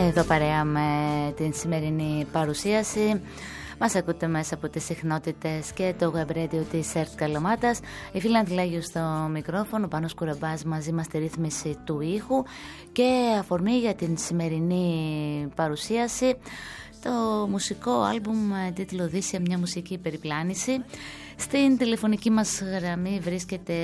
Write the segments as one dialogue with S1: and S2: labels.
S1: Εδώ παρέα με την σημερινή παρουσίαση. Μας ακούτε μέσα από τις συχνότητες και το web radio της ΕΡΤ Καλαμάτας. Η φίλη Αντιλάγιο στο μικρόφωνο, Πάνος Κουραμπάς μαζί μας στη ρύθμιση του ήχου. Και αφορμή για την σημερινή παρουσίαση το μουσικό άλμπουμ τίτλο Οδύσσεια, μια μουσική περιπλάνηση. Στην τηλεφωνική μας γραμμή βρίσκεται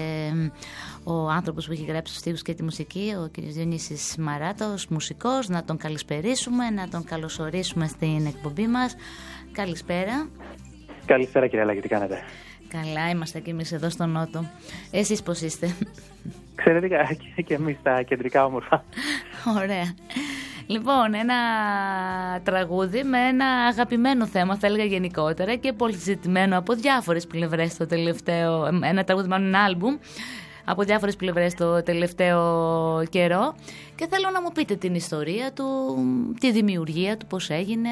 S1: ο άνθρωπος που έχει γράψει τους στίχους και τη μουσική, ο κ. Διονύσης Μαράτος, μουσικός. Να τον καλησπερίσουμε, να τον καλωσορίσουμε στην εκπομπή μας. Καλησπέρα.
S2: Καλησπέρα κυρία Λάκη, τι κάνετε?
S1: Καλά, είμαστε και εμείς εδώ στο Νότο. Εσείς πώς είστε?
S2: Εξαιρετικά, και εμείς τα κεντρικά όμορφα.
S1: Ωραία. Λοιπόν, ένα τραγούδι με ένα αγαπημένο θέμα, θα έλεγα γενικότερα, και πολύ συζητημένο από διάφορες πλευρές το τελευταίο, ένα τραγούδι μάλλον ένα άλμπουμ, από διάφορες πλευρές το τελευταίο καιρό, και θέλω να μου πείτε την ιστορία του, τη δημιουργία του, πώς έγινε,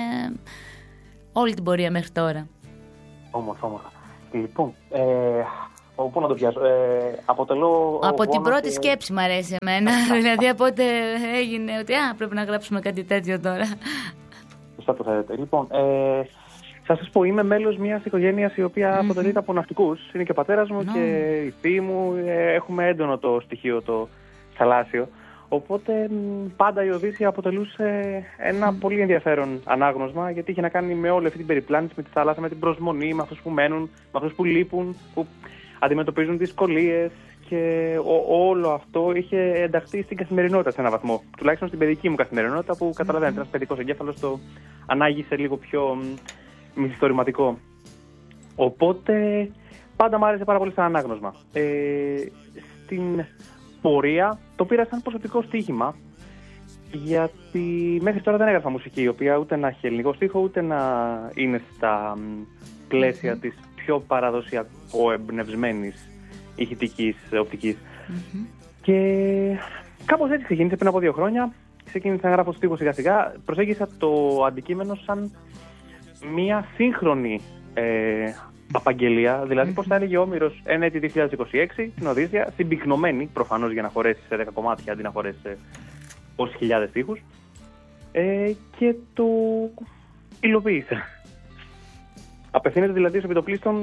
S1: όλη την πορεία μέχρι τώρα.
S2: Όμορφα. Λοιπόν, πού να το πιάσω? Αποτελώ...
S1: Από την πρώτη σκέψη μου αρέσει εμένα, δηλαδή από ό,τι έγινε ότι πρέπει να γράψουμε κάτι τέτοιο τώρα.
S2: Σωστά το θέλετε. Λοιπόν, θα σας πω, είμαι μέλος μιας οικογένειας η οποία αποτελείται από ναυτικούς. Είναι και ο πατέρας μου και η θεία μου. Έχουμε έντονο το στοιχείο το θαλάσσιο. Οπότε πάντα η Οδύσσεια αποτελούσε ένα πολύ ενδιαφέρον ανάγνωσμα, γιατί είχε να κάνει με όλη αυτή την περιπλάνηση, με τη θάλασσα, με την προσμονή, με αυτούς που μένουν, με αυτούς που λείπουν, που αντιμετωπίζουν δυσκολίες, και όλο αυτό είχε ενταχθεί στην καθημερινότητα σε έναν βαθμό. Τουλάχιστον στην παιδική μου καθημερινότητα, που καταλαβαίνετε, ένας παιδικός εγκέφαλος το ανάγησε λίγο πιο μυθιστορηματικό. Οπότε πάντα μου άρεσε πάρα πολύ σαν ανάγνωσμα. Στην πορεία το πήρα σαν προσωπικό στοίχημα, γιατί μέχρι τώρα δεν έγραφα μουσική η οποία ούτε να έχει ελληνικό στίχο, ούτε να είναι στα πλαίσια της πιο παραδοσιακοεμπνευσμένης ηχητικής οπτικής. Και κάπως έτσι ξεκίνησε πριν από 2 χρόνια. Ξεκίνησα να γράφω στίχο σιγά σιγά. Προσέγγισα το αντικείμενο σαν μια σύγχρονη απαγγελία. Δηλαδή, πώς θα έλεγε ο Όμηρος εν έτη 2026 την Οδύσσεια, συμπυκνωμένη προφανώς για να χωρέσει σε 10 κομμάτια αντί να χωρέσει σε πόσες χιλιάδες στίχους. Και το υλοποίησα. Απευθύνεται δηλαδή στους επιτοπλίστων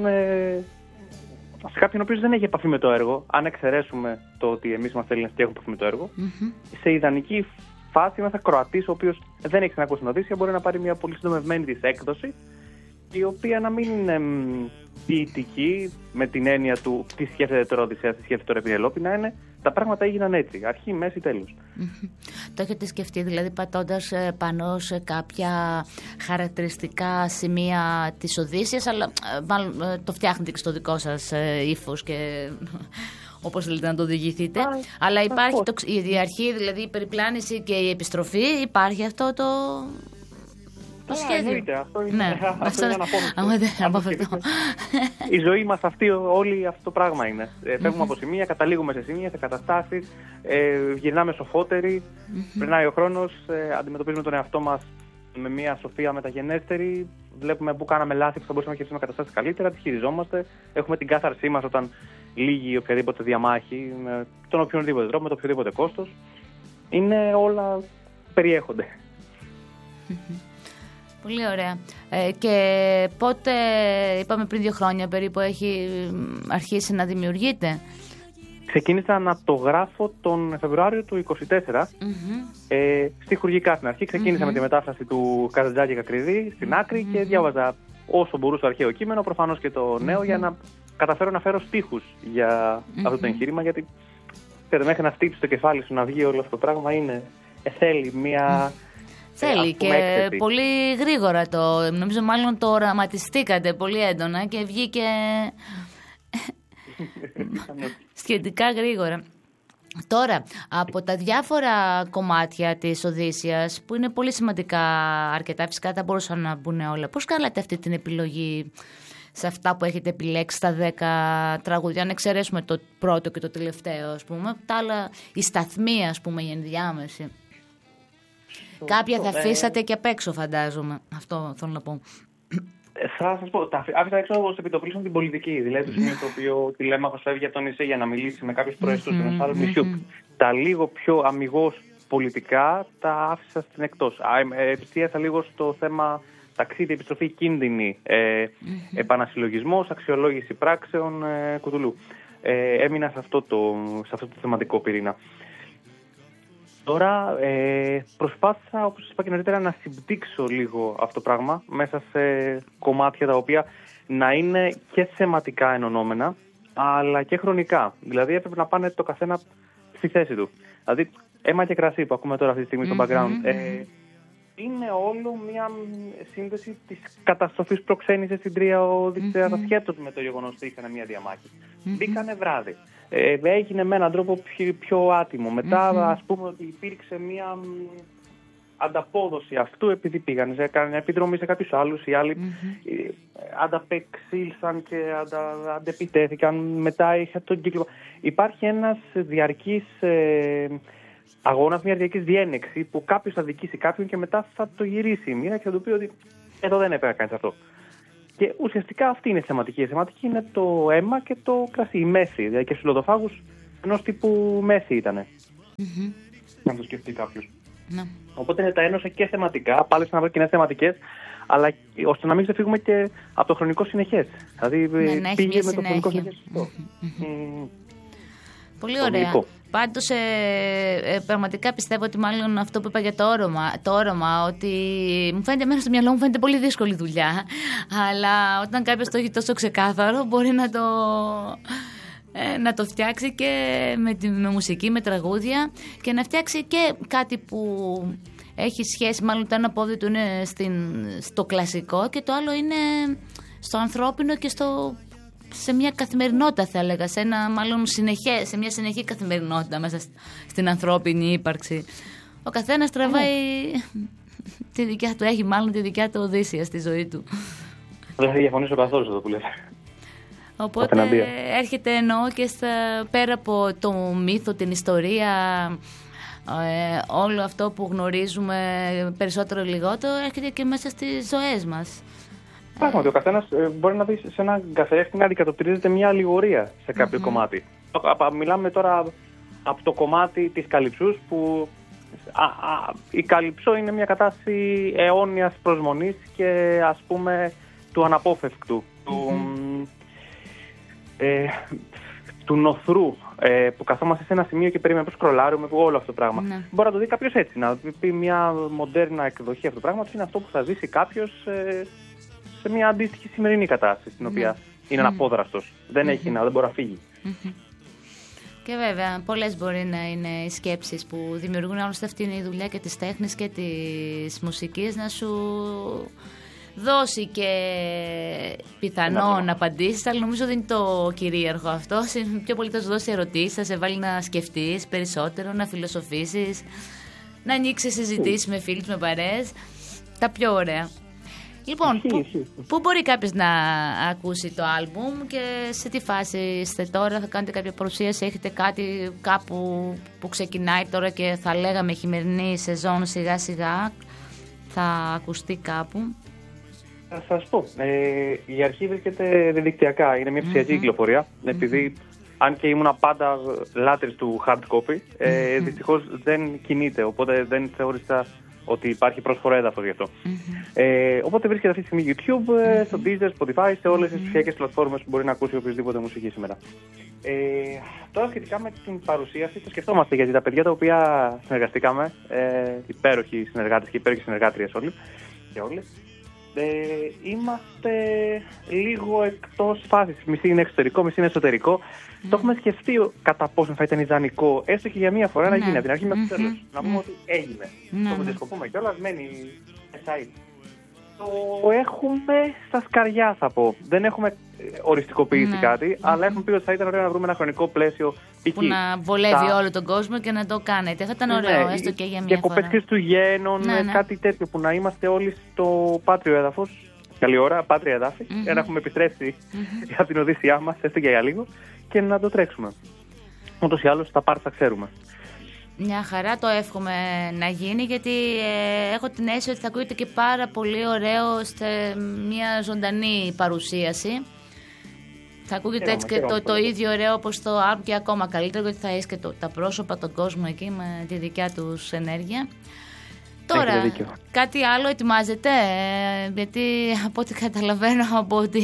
S2: σε κάποιον ο οποίος δεν έχει επαφή με το έργο, αν εξαιρέσουμε το ότι εμείς είμαστε Έλληνες και έχουμε επαφή με το έργο. Σε ιδανική φάση, ένας ακροατής ο οποίος δεν έχει ξανακούσει την Οδύσσεια μπορεί να πάρει μια πολύ συντομευμένη της έκδοση, η οποία να μην είναι ποιητική με την έννοια του τι σκέφτεται τώρα ο Οδυσσέας, τι σκέφτεται τώρα η Πηνελόπη, να είναι τα πράγματα έγιναν έτσι, αρχή, μέση, τέλος.
S1: Το έχετε σκεφτεί δηλαδή πατώντας πάνω σε κάποια χαρακτηριστικά σημεία της Οδύσσειας, αλλά μάλλον το φτιάχνετε και στο δικό σας ύφος και όπως θέλετε να το οδηγηθείτε. Αλλά υπάρχει η αρχή, δηλαδή η περιπλάνηση και η επιστροφή, υπάρχει αυτό το σχέδιο.
S2: Εννοείται, αυτό είναι αναπόφευκτο. Η ζωή μας αυτή, όλη αυτό το πράγμα είναι. Φεύγουμε από σημεία, καταλήγουμε σε σημεία, σε καταστάσεις, γυρνάμε σοφότεροι, περνάει ο χρόνος, αντιμετωπίζουμε τον εαυτό μας με μια σοφία μεταγενέστερη, βλέπουμε πού κάναμε λάθη, που θα μπορούσαμε να χειριστούμε καταστάσεις καλύτερα, τις χειριζόμαστε, έχουμε την κάθαρσή μας όταν λύγει οποιαδήποτε διαμάχη, με τον οποιονδήποτε τρόπο, με το οποιοδήποτε κόστος. Είναι όλα περιέχονται.
S1: Πολύ ωραία. Και πότε, είπαμε πριν 2 χρόνια περίπου, έχει αρχίσει να δημιουργείται?
S2: Ξεκίνησα να το γράφω τον Φεβρουάριο του 2024, στιχουργικά στην αρχή. Ξεκίνησα με τη μετάφραση του Καζαντζάκη Κακριδί στην άκρη και διάβαζα όσο μπορούσα το αρχαίο κείμενο, προφανώς και το νέο, για να καταφέρω να φέρω στίχους για αυτό το εγχείρημα, γιατί μέχρι να στύψει το κεφάλι σου να βγει όλο αυτό το πράγμα θέλει μια...
S1: Θέλει και έκθετη. Πολύ γρήγορα νομίζω μάλλον το οραματιστήκατε πολύ έντονα και βγήκε σχετικά γρήγορα. Τώρα, από τα διάφορα κομμάτια της Οδύσσειας, που είναι πολύ σημαντικά αρκετά, φυσικά δεν μπορούσαν να μπουν όλα, πώς κάνατε αυτή την επιλογή σε αυτά που έχετε επιλέξει, τα 10 τραγούδια, αν εξαιρέσουμε το πρώτο και το τελευταίο, ας πούμε, τα άλλα, η σταθμή, ας πούμε, η ενδιάμεση? Κάποια θα αφήσατε και απ' έξω, φαντάζομαι. Αυτό θέλω να πω.
S2: Θα σας πω, άφησα έξω ως επιτοπλίστων την πολιτική. Δηλαδή το σημείο το οποίο ο τηλέμαχος φεύγει από το νησί για να μιλήσει με κάποιους προεστούς ενός άλλου νησιού. Τα λίγο πιο αμιγώς πολιτικά τα άφησα στην εκτός. Επιστίασα λίγο στο θέμα ταξίδι, επιστροφή, κίνδυνη, επανασυλλογισμός, αξιολόγηση πράξεων, κουτουλού. Έμεινα σε αυτό το θεματικό πυρήνα. Τώρα προσπάθησα, όπως σας είπα και νωρίτερα, να συμπτύξω λίγο αυτό το πράγμα μέσα σε κομμάτια τα οποία να είναι και θεματικά ενωνόμενα, αλλά και χρονικά. Δηλαδή έπρεπε να πάνε το καθένα στη θέση του. Δηλαδή, αίμα και κρασί που ακούμε τώρα αυτή τη στιγμή στο background, είναι όλο μια σύνδεση της καταστροφής που προξένησε στην Τρία Οδυσσέα, ασχέτως με το γεγονός ότι είχαν μια διαμάχη. Μπήκανε βράδυ. Έγινε με έναν τρόπο πιο άτιμο. Μετά, ας πούμε, ότι υπήρξε μια ανταπόδοση αυτού επειδή πήγαν, έκαναν επιδρομή σε κάποιους άλλους, οι άλλοι ανταπεξήλθαν και αντεπιτέθηκαν. Μετά είχε τον κύκλο. Υπάρχει ένας διαρκής αγώνας, μια διαρκής διένεξη που κάποιος θα δικήσει κάποιον και μετά θα το γυρίσει η μοίρα και θα του πει ότι εδώ δεν έπρεπε να κάνεις αυτό. Και ουσιαστικά αυτή είναι η θεματική. Η θεματική είναι το αίμα και το κρασί, η μέση. Δηλαδή και στους λοδοφάγους ενός τύπου μέση ήτανε. Να το σκεφτεί κάποιος. Οπότε τα ένωσε και θεματικά, πάλι να βρει κοινές θεματικές, αλλά ώστε να μην ξεφύγουμε και από το χρονικό συνεχές. Δηλαδή πήγε με το χρονικό συνεχές.
S1: Πολύ ωραία. Πάντως πραγματικά πιστεύω ότι μάλλον αυτό που είπα για το όρομα, ότι μου φαίνεται μέσα στο μυαλό μου φαίνεται πολύ δύσκολη δουλειά, αλλά όταν κάποιος το έχει τόσο ξεκάθαρο μπορεί να το φτιάξει και με μουσική, με τραγούδια και να φτιάξει και κάτι που έχει σχέση, μάλλον το ένα πόδι του είναι στο κλασικό και το άλλο είναι στο ανθρώπινο και σε μια καθημερινότητα, θα έλεγα, σε μια συνεχή καθημερινότητα μέσα στην ανθρώπινη ύπαρξη. Ο καθένας τραβάει τη δικιά του, έχει μάλλον τη δικιά του Οδύσσεια στη ζωή του.
S2: Δεν θα διαφωνήσω καθόλου εδώ που λες.
S1: Οπότε έρχεται εννοώ και πέρα από το μύθο, την ιστορία, όλο αυτό που γνωρίζουμε περισσότερο ή λιγότερο, έρχεται και μέσα στις ζωές μας.
S2: Πράγματι, ο καθένας μπορεί να δει σε έναν καθρέφτη να αντικατοπτρίζεται μια αλληγορία σε κάποιο κομμάτι. Μιλάμε τώρα από το κομμάτι της Καλυψούς, που η Καλυψό είναι μια κατάσταση αιώνιας προσμονής και ας πούμε του αναπόφευκτου, του νοθρού, που καθόμαστε σε ένα σημείο και περιμένουμε, που σκρολάρουμε, που όλο αυτό το πράγμα. Μπορεί να το δει κάποιος έτσι, να πει μια μοντέρνα εκδοχή αυτού του πράγματος, είναι αυτό που θα ζήσει κάποιος σε μια αντίστοιχη σημερινή κατάσταση, στην οποία είναι αναπόδραστος. Δεν έχει δεν μπορεί να φύγει.
S1: Και βέβαια, πολλές μπορεί να είναι οι σκέψεις που δημιουργούν, άλλωστε αυτή είναι η δουλειά και της τέχνης και της μουσικής, να σου δώσει και πιθανόν απαντήσεις, αλλά νομίζω δεν είναι το κυρίαρχο αυτό. Πιο πολύ θα σου δώσει ερωτήσεις, θα σε βάλει να σκεφτείς περισσότερο, να φιλοσοφήσεις, να ανοίξεις συζητήσεις με φίλους, με παρέες. Τα πιο ωραία. Λοιπόν, πού μπορεί κάποιος να ακούσει το άλμπουμ και σε τι φάση είστε τώρα, θα κάνετε κάποια παρουσίαση, έχετε κάτι κάπου που ξεκινάει τώρα και θα λέγαμε χειμερινή σεζόν σιγά σιγά, θα ακουστεί κάπου?
S2: Θα σας πω, η αρχή βρίσκεται διαδικτυακά, είναι μια ψηφιακή κυκλοφορία, επειδή αν και ήμουν πάντα λάτρης του hard copy, δυστυχώς δεν κινείται, οπότε δεν θεώρησα ότι υπάρχει πρόσφορο έδαφος γι' αυτό. Οπότε βρίσκεται αυτή τη στιγμή YouTube, στο Deezer, Spotify, σε όλες τις ψηφιακές πλατφόρμες που μπορεί να ακούσει οποιοδήποτε μουσική σήμερα. Τώρα σχετικά με την παρουσίαση, το σκεφτόμαστε, γιατί τα παιδιά τα οποία συνεργαστήκαμε, υπέροχοι συνεργάτες και υπέροχοι συνεργάτριες όλοι και όλες, είμαστε λίγο εκτός φάσης. Μισή είναι εξωτερικό, μισή είναι εσωτερικό. Το έχουμε σκεφτεί κατά πόσο θα ήταν ιδανικό, έστω και για μία φορά, να γίνει από την αρχή μέχρι το τέλος. Να πούμε ότι έγινε. Το μετασκοπούμε κιόλας, μένει εσάι. Το έχουμε στα σκαριά, θα πω. Δεν έχουμε οριστικοποιήσει κάτι, αλλά έχουμε πει ότι θα ήταν ωραίο να βρούμε ένα χρονικό πλαίσιο
S1: που να βολεύει όλο τον κόσμο και να το κάνετε. Θα ήταν ωραίο, έστω και για μία φορά.
S2: Και κοπές Χριστουγέννων, κάτι τέτοιο που να είμαστε όλοι στο πάτριο έδαφος. Καλή ώρα, πάτρια εδάφη, για να έχουμε επιστρέψει από την Οδύσσειά μας, έστω και για λίγο, και να το τρέξουμε. Ούτως ή άλλως τα πάρts θα ξέρουμε.
S1: Μια χαρά, το εύχομαι να γίνει, γιατί έχω την αίσθηση ότι θα ακούγεται και πάρα πολύ ωραίο σε μια ζωντανή παρουσίαση. Θα ακούγεται έτσι και το ίδιο ωραίο όπως το album και ακόμα καλύτερο, γιατί θα έχεις και τα πρόσωπα, τον κόσμο εκεί με τη δικιά τους ενέργεια. Τώρα, κάτι άλλο ετοιμάζεται, γιατί από ό,τι καταλαβαίνω από ότι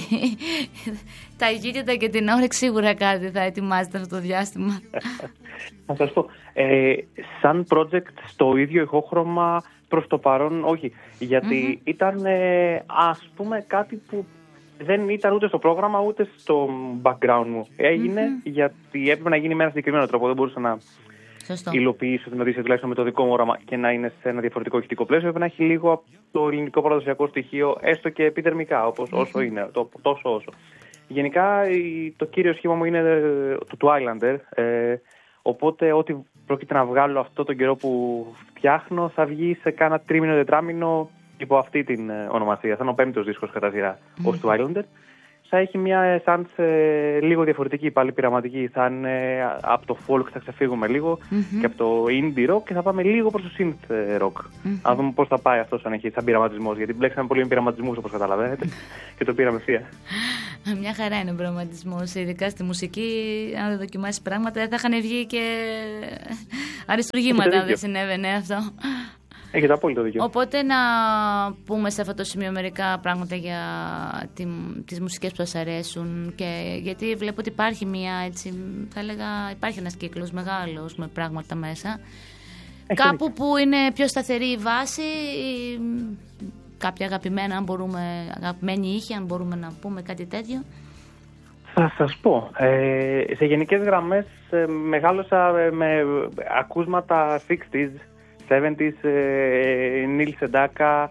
S1: τα ηγείτητα και την όρεξη σίγουρα κάτι θα ετοιμάζεται αυτό το διάστημα.
S2: Θα σας πω, σαν project στο ίδιο ηχόχρωμα προς το παρόν όχι, γιατί ήταν ας πούμε κάτι που δεν ήταν ούτε στο πρόγραμμα ούτε στο background μου. Έγινε γιατί έπρεπε να γίνει με ένα συγκεκριμένο τρόπο, δεν μπορούσα να υλοποιήσω την Οδύσσεια τουλάχιστον με το δικό μου όραμα και να είναι σε ένα διαφορετικό ηχητικό πλαίσιο. Έπρεπε να έχει λίγο από το ελληνικό παραδοσιακό στοιχείο, έστω και επιδερμικά, όσο είναι, τόσο όσο. Γενικά το κύριο σχήμα μου είναι το του Islander, οπότε ό,τι πρόκειται να βγάλω αυτό τον καιρό που φτιάχνω θα βγει σε κάνα τρίμηνο, τετράμηνο υπό αυτή την ονομασία. Θα είναι ο 5ος δίσκος κατά σειρά ως του Islander. Θα έχει μια essence λίγο διαφορετική, πάλι πειραματική. Θα είναι από το folk, θα ξεφύγουμε λίγο και από το indie rock και θα πάμε λίγο προς το synth rock. Να δούμε πώς θα πάει αυτό αν έχει σαν πειραματισμός. Γιατί μπλέξαμε πολύ με πειραματισμούς, όπως καταλαβαίνετε, και το πήραμε ευθεία.
S1: Μια χαρά είναι ο πειραματισμός, ειδικά στη μουσική. Αν δεν δοκιμάσεις πράγματα, δεν θα είχαν βγει και αριστουργήματα αν δεν συνέβαινε αυτό.
S2: Έχετε απόλυτο δίκιο.
S1: Οπότε να πούμε σε αυτό το σημείο μερικά πράγματα για τις μουσικές που σας αρέσουν, και γιατί βλέπω ότι υπάρχει μια, έτσι, θα έλεγα, υπάρχει ένας κύκλος μεγάλος με πράγματα μέσα. Κάπου που είναι πιο σταθερή η βάση, ή κάποια αγαπημένη ήχη, αν μπορούμε να πούμε κάτι τέτοιο.
S2: Θα σας πω, σε γενικές γραμμές μεγάλωσα με ακούσματα 60s, 70s, Neil Sedaka,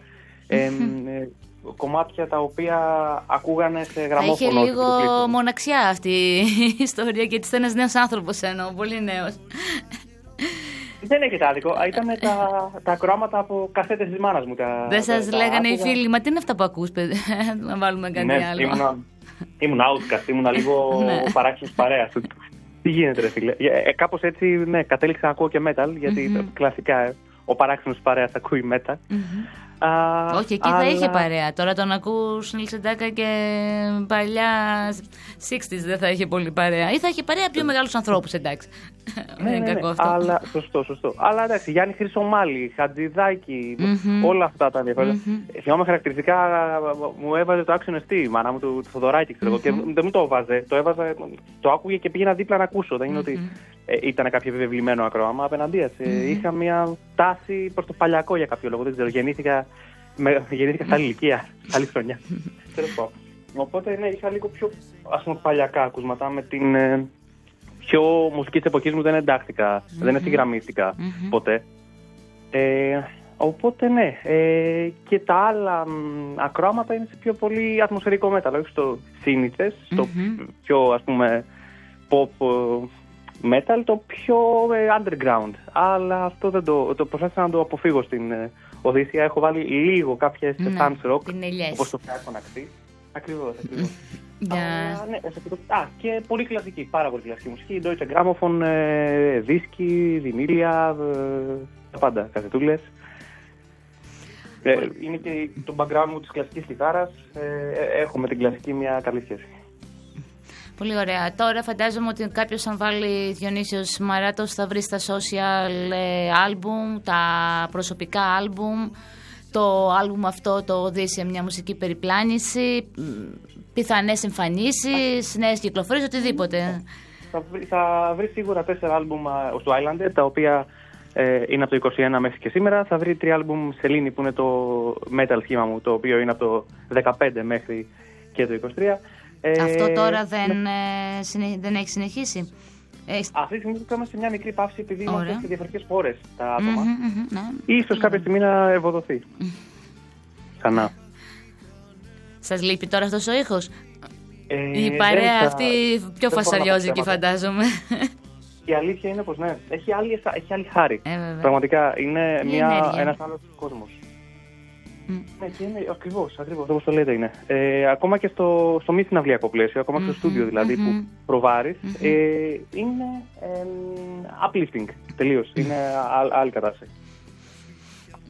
S2: κομμάτια τα οποία ακούγανε σε γραμμόφωνο.
S1: Είχε λίγο μοναξιά αυτή η ιστορία, και της ένας νέος άνθρωπος εννοώ, πολύ νέος.
S2: Δεν έχετε άδικο, ήταν τα ακροάματα από κασέτες της μάνας μου.
S1: Δεν σας λέγανε οι φίλοι, μα τι είναι αυτά που ακούς, παιδί, να βάλουμε κάτι άλλο.
S2: Ήμουν outcast, ήμουν λίγο παράξενος παρέας. Τι γίνεται ρε φίλε, κάπως έτσι ναι, κατέληξα να ακούω και metal, γιατί κλασικά ο παράξενος παρέας ακούει metal.
S1: Όχι, εκεί θα είχε παρέα. Τώρα τον ακούς Νίλ Σεντάκα και παλιά 60s δεν θα είχε πολύ παρέα. Ή θα είχε παρέα πιο μεγάλους ανθρώπους, εντάξει. Δεν είναι κακό αυτό.
S2: Αλλά, σωστό. Αλλά εντάξει, Γιάννη Χρυσομάλη, Χατζηδάκη, όλα αυτά τα ενδιαφέροντα. Θυμάμαι χαρακτηριστικά μου έβαζε το Action ST, η μάνα μου του Θοδωράκη, ξέρω εγώ. Και δεν μου το έβαζε. Το άκουγε και πήγαινα δίπλα να ακούσω. Δεν είναι ότι ήταν κάποιο επιβεβλημένο ακροάμα. Απέναντίας. Είχα μια τάση προς το παλιακό για κάποιο λόγο. Δεν ξέρω. Γεννήθηκα σε άλλη ηλικία, άλλη χρονιά. Οπότε ναι, είχα λίγο πιο παλιακά ακούσματα. Με την πιο μουσική της εποχής μου δεν εντάχθηκα, δεν ευθυγραμμίστηκα ποτέ. Οπότε ναι, και τα άλλα ακροάματα είναι σε πιο πολύ ατμοσφαιρικό metal, όχι στο σύνηθες, στο πιο ας πούμε pop metal, το πιο underground. Αλλά αυτό δεν το προσπάθησα να το αποφύγω στην Οδύσσεια. Έχω βάλει λίγο κάποιες fans rock, όπως το Φιάκο να κτεί. Ακριβώς. Και πολύ κλασική, πάρα πολύ κλασική μουσική. Deutsche Grammophon, δίσκοι, βινίλια, τα πάντα, κασετούλες. Είναι και το background μου της κλασικής κιθάρας. Έχω με την κλασική μια καλή σχέση.
S1: Πολύ ωραία. Τώρα φαντάζομαι ότι κάποιος αν βάλει Διονύσιος Μαράτος θα βρει στα social album, τα προσωπικά album, το album αυτό το Οδύσσεια, μια μουσική περιπλάνηση, πιθανές εμφανίσεις, νέες κυκλοφορίες, οτιδήποτε.
S2: Θα βρει σίγουρα 4 άλμπουμ στο Islander, τα οποία είναι από το 21 μέχρι και σήμερα. Θα βρει 3 άλμπουμ Σελήνη, που είναι το metal σχήμα μου, το οποίο είναι από το 15 μέχρι και το 23.
S1: Αυτό τώρα δεν έχει συνεχίσει.
S2: Αυτή τη στιγμή είμαστε σε μια μικρή παύση, επειδή είμαστε σε διαφορετικές χώρες τα άτομα. Ίσως κάποια στιγμή να ευοδοθεί. Ξανά.
S1: Σας λείπει τώρα αυτός ο ήχος? Η παρέα αυτή πιο φασαριόζικη φαντάζομαι.
S2: Η αλήθεια είναι πως ναι, έχει άλλη χάρη. Πραγματικά είναι ένας άλλος κόσμος. Ναι, και είναι ακριβώς όπως το λέτε είναι. Ακόμα και στο μη συναυλιακό πλαίσιο, ακόμα και στο στούντιο δηλαδή που προβάρεις, είναι uplifting τελείως, είναι άλλη κατάσταση.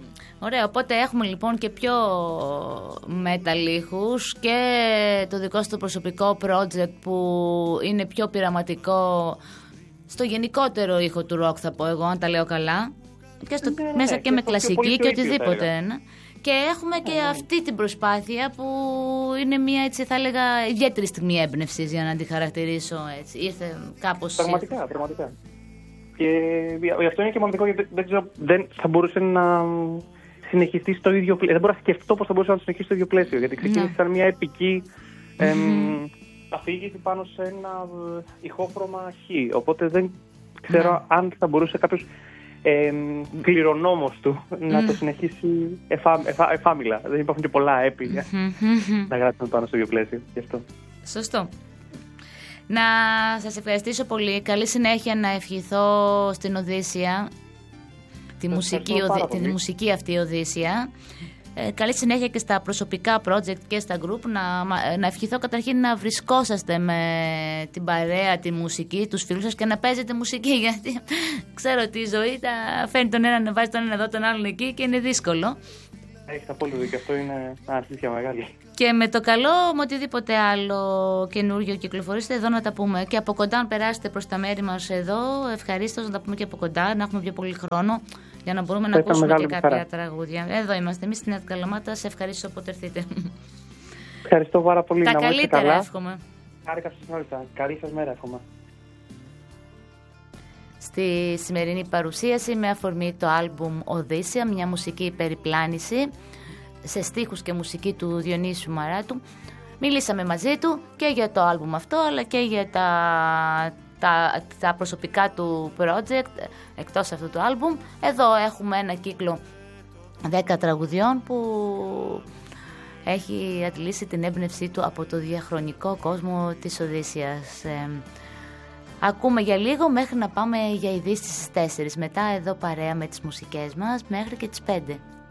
S1: Ωραία, οπότε έχουμε λοιπόν και πιο μεταλλίχους και το δικό σου προσωπικό project που είναι πιο πειραματικό στο γενικότερο ήχο του ροκ, θα πω εγώ, αν τα λέω καλά, και μέσα και με κλασική και οτιδήποτε. Ναι. Και έχουμε και αυτή την προσπάθεια που είναι μια, έτσι θα έλεγα, ιδιαίτερη στιγμή έμπνευσης, για να τη χαρακτηρίσω έτσι. Ήρθε κάπως...
S2: Πραγματικά. Και γι' αυτό είναι και μοναδικό, γιατί δεν θα μπορούσε να συνεχιστεί στο ίδιο πλαίσιο. Δεν μπορώ να σκεφτώ πώς θα μπορούσε να συνεχίσει στο ίδιο πλαίσιο, γιατί ξεκίνησε σαν μια επική αφήγηση πάνω σε ένα ηχόχρωμα χ. Οπότε δεν ξέρω αν θα μπορούσε κάποιος κληρονόμος του να το συνεχίσει εφάμιλα. Δεν υπάρχουν και πολλά έπι να γράψουν πάνω στο ίδιο πλαίσιο. Γι' αυτό.
S1: Σωστό. Να σας ευχαριστήσω πολύ. Καλή συνέχεια να ευχηθώ στην Οδύσσια, τη μουσική αυτή Οδύσσια. Καλή συνέχεια και στα προσωπικά project και στα group. Να ευχηθώ καταρχήν να βρισκόσαστε με την παρέα, τη μουσική, τους φίλους σας και να παίζετε μουσική, γιατί ξέρω ότι η ζωή φέρνει τον έναν να βάζει τον έναν εδώ, τον άλλον εκεί και είναι δύσκολο.
S2: Έχεις απόλυτο δίκιο, αυτό είναι αλήθεια μεγάλη.
S1: Και με το καλό, με οτιδήποτε άλλο καινούργιο κυκλοφορήσετε εδώ να τα πούμε. Και από κοντά, αν περάσετε προς τα μέρη μας εδώ, ευχαρίστως να τα πούμε και από κοντά, να έχουμε πιο πολύ χρόνο για να μπορούμε να ακούσουμε και κάποια τραγούδια. Εδώ είμαστε εμείς στην Νέα Καλαμάτα. Σε ευχαριστώ που έρθετε.
S2: Ευχαριστώ πάρα πολύ.
S1: Τα καλύτερα, εύχομαι.
S2: Χάρηκα σας γνώρισα. Καλή σας μέρα, εύχομαι.
S1: Στη σημερινή παρουσίαση, με αφορμή το άλμπουμ Οδύσσια, μια μουσική περιπλάνηση σε στίχους και μουσική του Διονύσιου Μαράτου, μιλήσαμε μαζί του και για το άλμπουμ αυτό, αλλά και για τα προσωπικά του project εκτός αυτού του άλμπουμ. Εδώ έχουμε ένα κύκλο 10 τραγουδιών που έχει αντλήσει την έμπνευσή του από το διαχρονικό κόσμο της Οδύσσιας. Ακούμε για λίγο μέχρι να πάμε για ειδήσεις στις 4. Μετά εδώ παρέα με τις μουσικές μας μέχρι και τις 5.